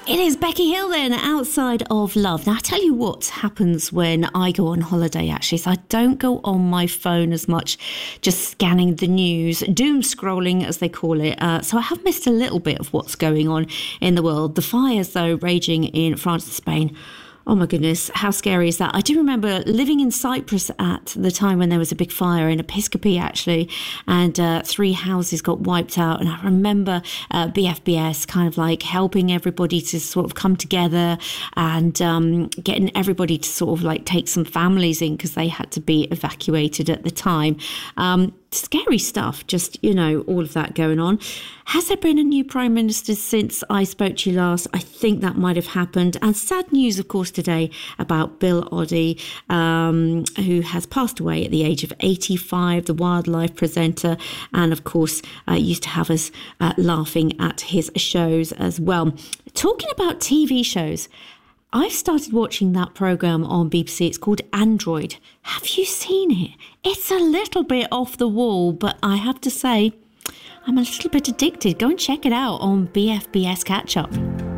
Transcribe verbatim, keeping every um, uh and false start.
It is Becky Hill then, Outside of Love. Now, I tell you what happens when I go on holiday, actually, is I don't go on my phone as much, just scanning the news, doom scrolling, as they call it. Uh, so I have missed a little bit of what's going on in the world. The fires, though, raging in France and Spain. Oh my goodness, how scary is that? I do remember living in Cyprus at the time when there was a big fire in Episcopi, actually, and uh, three houses got wiped out. And I remember uh, B F B S kind of like helping everybody to sort of come together and um, getting everybody to sort of like take some families in because they had to be evacuated at the time. Um, Scary stuff, just, you know, all of that going on. Has there been a new Prime Minister since I spoke to you last? I think that might have happened. And sad news, of course, today about Bill Oddie, um, who has passed away at the age of eighty-five, the wildlife presenter, and, of course, uh, used to have us uh, laughing at his shows as well. Talking about T V shows, I've started watching that programme on B B C. It's called Android. Have you seen it? It's a little bit off the wall, but I have to say, I'm a little bit addicted. Go and check it out on B F B S Catch Up.